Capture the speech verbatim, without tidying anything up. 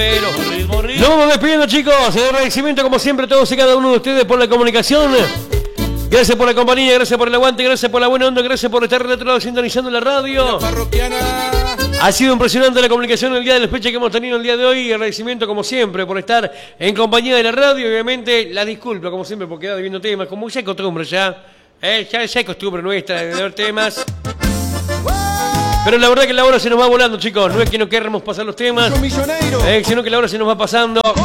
Nos vamos despidiendo, chicos. El agradecimiento, como siempre, a todos y cada uno de ustedes por la comunicación. Gracias por la compañía, gracias por el aguante, gracias por la buena onda, gracias por estar del otro lado sintonizando la radio. Ha sido impresionante la comunicación el día de la fecha que hemos tenido el día de hoy. Agradecimiento, como siempre, por estar en compañía de la radio. Obviamente, la disculpa, como siempre, por quedar viendo temas, como ya es costumbre ya. Eh, ya, ya es costumbre nuestra de ver temas. Pero la verdad que la hora se nos va volando, chicos. No es que no queramos pasar los temas, eh, sino que la hora se nos va pasando.